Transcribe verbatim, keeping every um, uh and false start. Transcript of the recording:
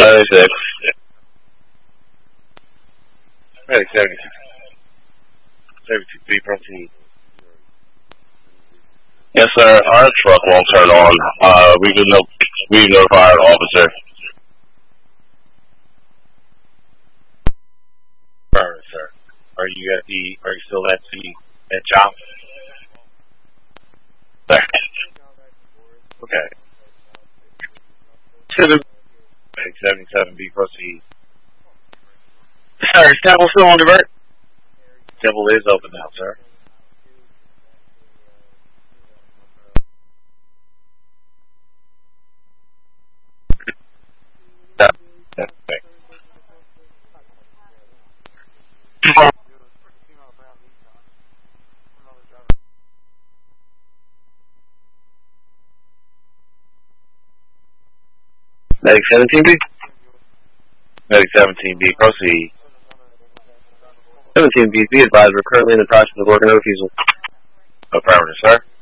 seventy-six. Medic seventy-six. seventy-six B, proceed. Yes, sir. Our truck won't turn on. Uh, we've no, we've notified our officer. Affirmative, sir. Are you at the? Are you still at the at job? Sir. Okay. Medic seventy-seven B, proceed. Sir, is Temple still on divert? Temple is open now, sir. Okay. Medic seventeen B? Medic seventeen B, proceed. seventeen B, be advised, we're currently in the process of working a refusal. Affirmative, sir.